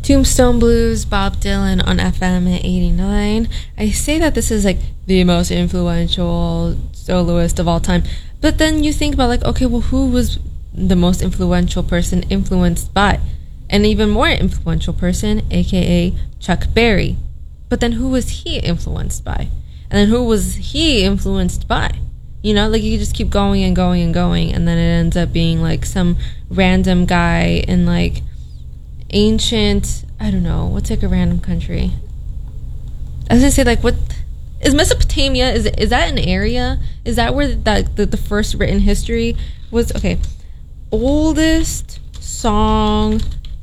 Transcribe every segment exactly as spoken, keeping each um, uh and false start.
Tombstone Blues, Bob Dylan on F M at eighty-nine. I say that this is like the most influential soloist of all time, but then you think about like, okay, well, who was the most influential person influenced by? An even more influential person, aka Chuck Berry. But then who was he influenced by? And then who was he influenced by? You know, like you just keep going and going and going, and then it ends up being like some random guy in like ancient, I don't know, what's like a random country? I was gonna say like, what is Mesopotamia? Is is that an area? Is that where that the, the first written history was? Okay, oldest song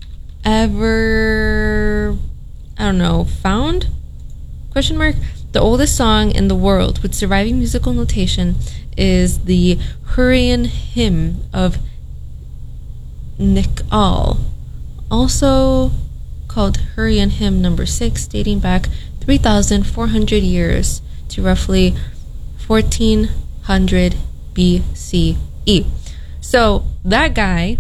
ever, I don't know, found? Question mark. The oldest song in the world with surviving musical notation is the Hurrian Hymn of Nikal, also called Hurrian Hymn number six, dating back three thousand four hundred years to roughly fourteen hundred B C E. So that guy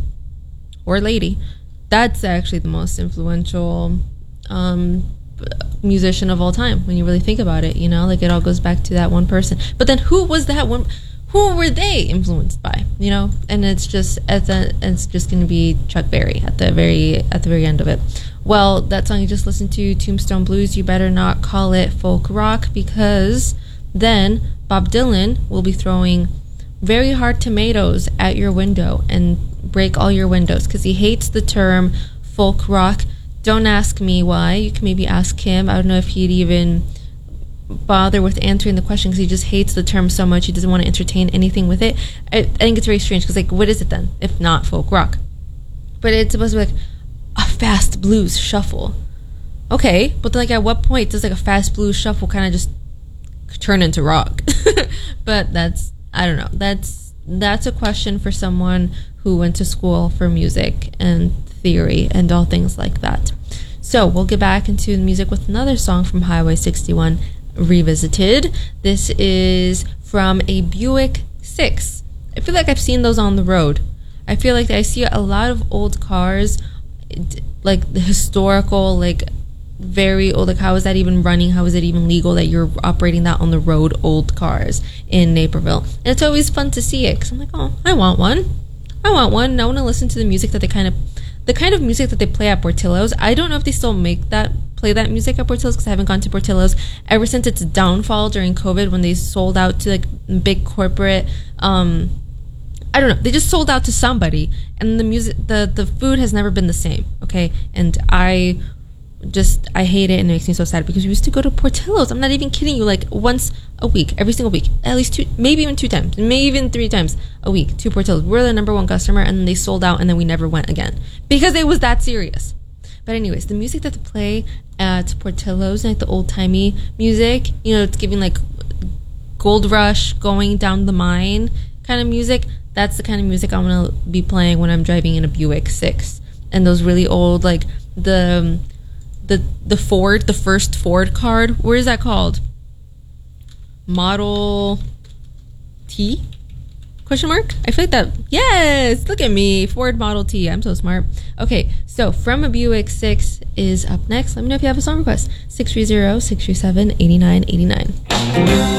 or lady, that's actually the most influential um, musician of all time when you really think about it. You know, like it all goes back to that one person. But then who was that one? Who were they influenced by? You know, and it's just at the it's just going to be Chuck Berry at the very at the very end of it. Well, that song you just listened to, Tombstone Blues, you better not call it folk rock, because then Bob Dylan will be throwing very hard tomatoes at your window and break all your windows because he hates the term folk rock. Don't ask me why. You can maybe ask him. I don't know if he'd even bother with answering the question because he just hates the term so much he doesn't want to entertain anything with it. I, I think it's very strange because, like, what is it then if not folk rock? But it's supposed to be like a fast blues shuffle. Okay, but then, like, at what point does like a fast blues shuffle kind of just turn into rock? But that's, I don't know. That's that's a question for someone who went to school for music and theory and all things like that. So we'll get back into the music with another song from Highway sixty-one Revisited. This is from a Buick six. I feel like I've seen those on the road. I feel like I see a lot of old cars, like the historical, like very old. Like, how is that even running? How is it even legal that you're operating that on the road? Old cars in Naperville, and it's always fun to see it because I'm like, oh, I want one. I want one. I want to listen to the music that they kind of, the kind of music that they play at Portillo's. I don't know if they still make that, play that music at Portillo's because I haven't gone to Portillo's ever since its downfall during COVID when they sold out to like big corporate. Um, I don't know. They just sold out to somebody, and the music, the the food has never been the same. Okay, and I just I hate it, and it makes me so sad because we used to go to Portillo's. I'm not even kidding you, like once a week, every single week, at least two, maybe even two times, maybe even three times a week to Portillo's. We're the number one customer, and then they sold out, and then we never went again because it was that serious. But anyways, the music that they play at Portillo's, like the old timey music, you know, it's giving like Gold Rush, going down the mine kind of music. That's the kind of music I'm gonna be playing when I'm driving in a Buick six, and those really old, like the the the Ford, the first Ford car. What is that called? Model T? Question mark? I feel like that. Yes, look at me, Ford Model T. I'm so smart. Okay, so From a Buick six is up next. Let me know if you have a song request. six three zero, six three seven, eight nine eight nine.